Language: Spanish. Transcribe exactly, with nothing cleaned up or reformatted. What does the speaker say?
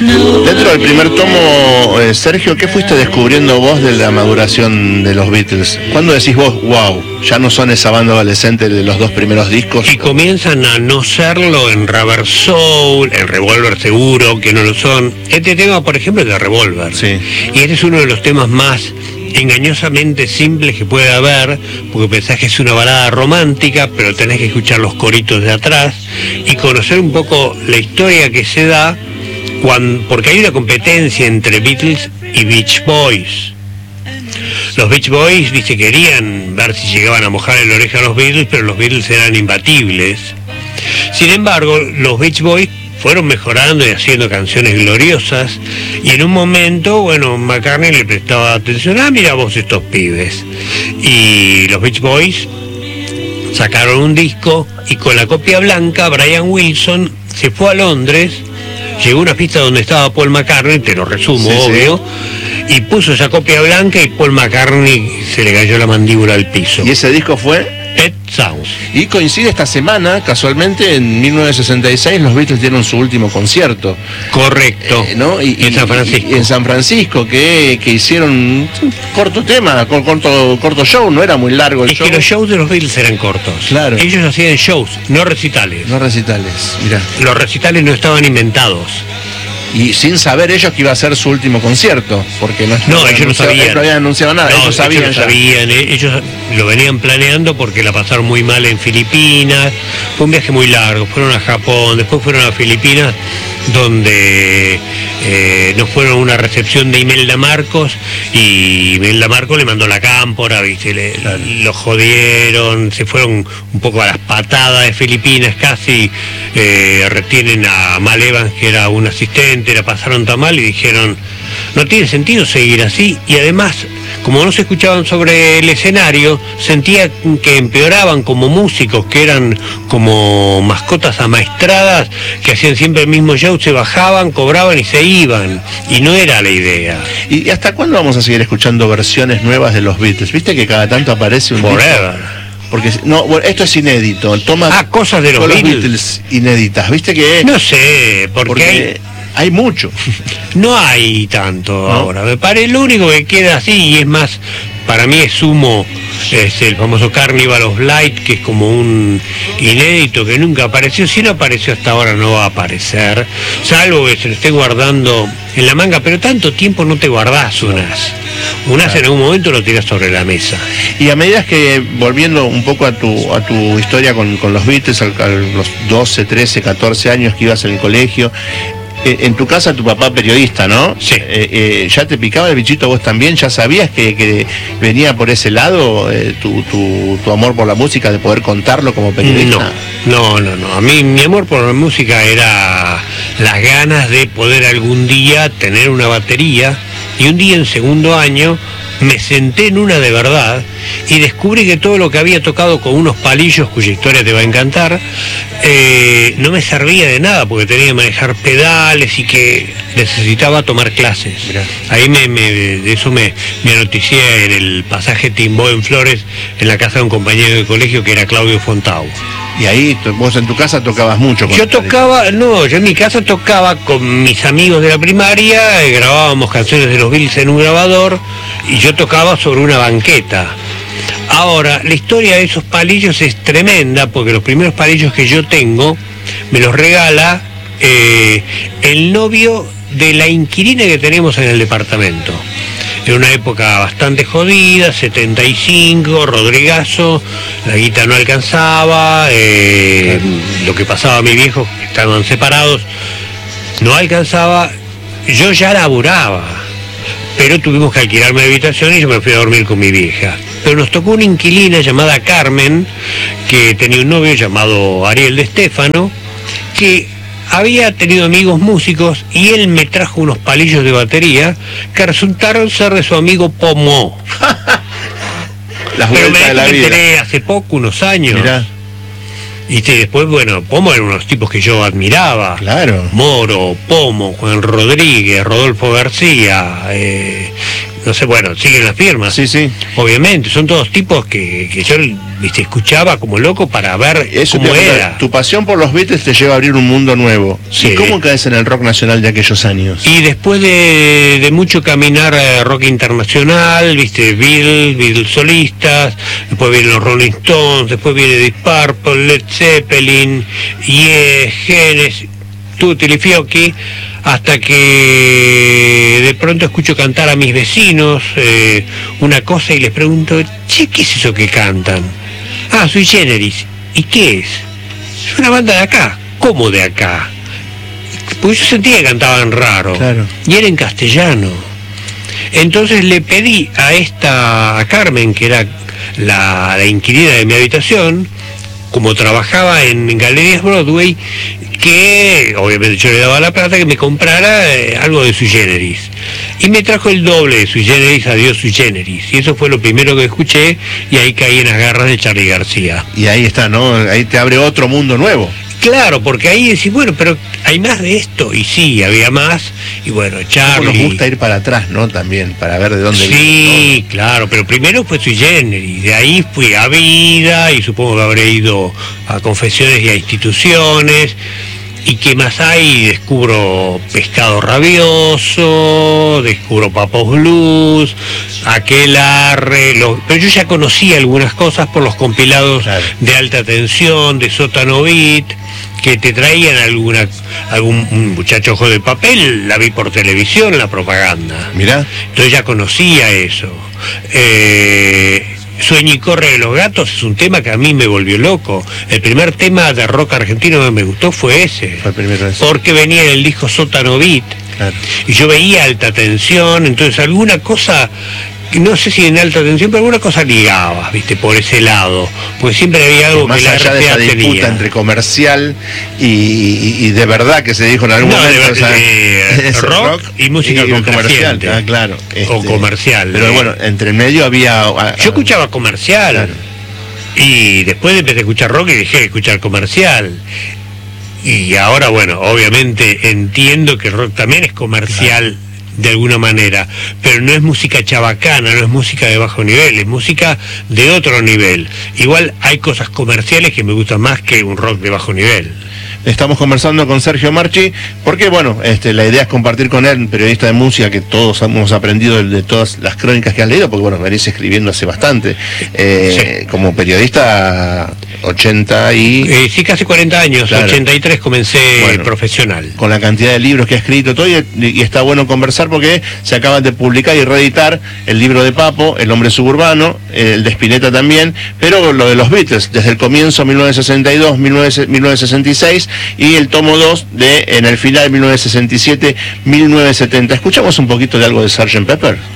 Dentro del primer tomo, eh, Sergio, ¿qué fuiste descubriendo vos de la maduración de los Beatles? ¿Cuándo decís vos, wow, ya no son esa banda adolescente de los dos primeros discos? Y comienzan a no serlo en Rubber Soul, en Revolver seguro, que no lo son. Este tema, por ejemplo, es de Revolver. Sí. Y este es uno de los temas más engañosamente simples que puede haber, porque pensás que es una balada romántica, pero tenés que escuchar los coritos de atrás y conocer un poco la historia que se da, cuando, porque hay una competencia entre Beatles y Beach Boys. Los Beach Boys, viste, querían ver si llegaban a mojar en la oreja a los Beatles, pero los Beatles eran imbatibles. Sin embargo, los Beach Boys fueron mejorando y haciendo canciones gloriosas, y en un momento, bueno, McCartney le prestaba atención, ah, mira vos estos pibes, y los Beach Boys sacaron un disco, y con la copia blanca, Brian Wilson se fue a Londres, llegó a una pista donde estaba Paul McCartney, te lo resumo, sí, obvio, sí, y puso esa copia blanca, y Paul McCartney se le cayó la mandíbula al piso. ¿Y ese disco fue? Pet Sounds. Y coincide esta semana, casualmente, en mil novecientos sesenta y seis, los Beatles dieron su último concierto. Correcto. Eh, ¿no? y, en San Francisco. Y en San Francisco, que, que hicieron un corto tema, corto, corto show, no era muy largo el es show. Es que los shows de los Beatles eran cortos. Claro. Ellos hacían shows, no recitales. No recitales, mirá. Los recitales no estaban inventados. Y sin saber ellos que iba a ser su último concierto, porque no, no ellos no sabían, no habían anunciado nada, no, ellos sabían, ellos, sabían ellos lo venían planeando porque la pasaron muy mal en Filipinas, fue un viaje muy largo, fueron a Japón, después fueron a Filipinas, donde eh, nos fueron a una recepción de Imelda Marcos, y Imelda Marcos le mandó la cámpora, ¿viste? Le, claro. Lo jodieron, se fueron un poco a las patadas de Filipinas, casi eh, retienen a Mal Evans, que era un asistente, la pasaron tan mal y dijeron, no tiene sentido seguir así, y además, como no se escuchaban sobre el escenario, sentía que empeoraban como músicos, que eran como mascotas amaestradas, que hacían siempre el mismo show, se bajaban, cobraban y se iban, y no era la idea. ¿Y hasta cuándo vamos a seguir escuchando versiones nuevas de los Beatles? ¿Viste que cada tanto aparece un Forever? Disco? Porque no, bueno, esto es inédito. Toma ah, cosas de los Beatles. Beatles inéditas, ¿viste que? No sé, porque, porque hay... hay mucho. No hay tanto ¿no? Ahora. Me parece lo único que queda así, y es más, para mí es humo, es el famoso Carnival of Light, que es como un inédito que nunca apareció. Si no apareció hasta ahora, no va a aparecer, salvo que se lo esté guardando en la manga, pero tanto tiempo no te guardás unas. Unas claro. En algún momento lo tiras sobre la mesa. Y a medida que, volviendo un poco a tu a tu historia con, con los Beatles, a, a los doce, trece, catorce años que ibas en el colegio, en tu casa tu papá periodista, ¿no? Sí. Eh, eh, ¿Ya te picaba el bichito vos también? ¿Ya sabías que, que venía por ese lado eh, tu, tu, tu amor por la música, de poder contarlo como periodista? No, no, no, no. A mí mi amor por la música era las ganas de poder algún día tener una batería, y un día en segundo año me senté en una de verdad y descubrí que todo lo que había tocado con unos palillos, cuya historia te va a encantar, eh, no me servía de nada, porque tenía que manejar pedales y que necesitaba tomar clases. Mirá. Ahí me, me, de eso me, me anoticié en el pasaje Timbó en Flores, en la casa de un compañero de colegio que era Claudio Fontau. Y ahí vos en tu casa tocabas mucho. Yo tocaba, no, yo en mi casa tocaba con mis amigos de la primaria, grabábamos canciones de los Beatles en un grabador, y yo tocaba sobre una banqueta. Ahora, la historia de esos palillos es tremenda, porque los primeros palillos que yo tengo me los regala eh, el novio de la inquilina que tenemos en el departamento. En una época bastante jodida, setenta y cinco, Rodrigazo, la guita no alcanzaba, eh, lo que pasaba a mis viejos, que estaban separados, no alcanzaba, yo ya laburaba, pero tuvimos que alquilar mi habitación y yo me fui a dormir con mi vieja. Pero nos tocó una inquilina llamada Carmen, que tenía un novio llamado Ariel de Stefano, que había tenido amigos músicos, y él me trajo unos palillos de batería que resultaron ser de su amigo Pomo. Las vueltas de la vida. Me enteré hace poco, unos años. Mirá. Y después, bueno, Pomo eran unos tipos que yo admiraba. Claro. Moro, Pomo, Juan Rodríguez, Rodolfo García, eh, no sé, bueno, siguen las firmas. Sí, sí. Obviamente, son todos tipos que, que yo, viste, escuchaba como loco para ver Eso cómo te- era. Tu pasión por los Beatles te lleva a abrir un mundo nuevo. Sí. ¿Y cómo caes en el rock nacional de aquellos años? Y después de, de mucho caminar eh, rock internacional, viste, Beatles, Beatles solistas, después vienen los Rolling Stones, después viene Deep Purple, Led Zeppelin, Yes, Genesis, Tutti i Fiocchi, hasta que de pronto escucho cantar a mis vecinos eh, una cosa y les pregunto, che, ¿qué es eso que cantan? Ah, Sui Generis. ¿Y qué es? Es una banda de acá. ¿Cómo de acá? Porque yo sentía que cantaban raro. Claro. Y era en castellano. Entonces le pedí a esta, a Carmen, que era la, la inquilina de mi habitación, como trabajaba en Galerías Broadway, que obviamente yo le daba la plata, que me comprara eh, algo de Sui Generis. Y me trajo el doble de Sui Generis, Adiós Sui Generis. Y eso fue lo primero que escuché, y ahí caí en las garras de Charly García. Y ahí está, ¿no? Ahí te abre otro mundo nuevo. Claro, porque ahí decís, bueno, pero hay más de esto, y sí, había más, y bueno, Charly... Nos gusta ir para atrás, ¿no? También, para ver de dónde viene. Sí, claro, pero primero fue Sui Generis, de ahí fui a Vida, y supongo que habré ido a confesiones y a instituciones, y qué más hay, descubro Pescado Rabioso, descubro Papos Blues, Aquelarre, los... pero yo ya conocía algunas cosas por los compilados Claro. de Alta Tensión, de Sótano Beat, que te traían alguna, algún un muchacho ojo de papel, la vi por televisión, la propaganda. Mirá. Entonces ya conocía eso. Eh, Sueño y corre de los gatos es un tema que a mí me volvió loco. El primer tema de rock argentino que me gustó fue ese. Fue el primero ese. Porque venía en el disco Sótano Beat. Claro. Y yo veía Alta Tensión, entonces alguna cosa, no sé si en Alta Tensión, pero alguna cosa ligaba, viste, por ese lado. Porque siempre había algo Más que la allá de esa R C A disputa tenía. entre comercial y, y- y de verdad que se dijo en algún No, de momento, ver- o sea, de ese rock y música comercial. complaciente. Ah, claro. O comercial, Pero eh. bueno, entre medio había... ah, Yo escuchaba comercial. Claro. Y después empecé a escuchar rock y dejé de escuchar comercial. Y ahora, bueno, obviamente entiendo que el rock también es comercial de alguna manera, pero no es música chabacana, no es música de bajo nivel, es música de otro nivel. Igual hay cosas comerciales que me gustan más que un rock de bajo nivel. Estamos conversando con Sergio Marchi, porque bueno, este, la idea es compartir con él, un periodista de música que todos hemos aprendido de, de todas las crónicas que has leído, porque bueno, venís escribiendo hace bastante. Eh, Sí. Como periodista, ochenta y... Eh, sí, casi cuarenta años, Claro. ochenta y tres comencé Bueno. profesional. con la cantidad de libros que ha escrito todo, y, y está bueno conversar porque se acaban de publicar y reeditar el libro de Papo, El hombre suburbano, el de Spinetta también, pero lo de los Beatles, desde el comienzo, mil novecientos sesenta y dos, mil novecientos sesenta y seis, y el tomo dos de En el final, mil novecientos sesenta y siete, mil novecientos setenta. ¿Escuchamos un poquito de algo de sergeant Pepper?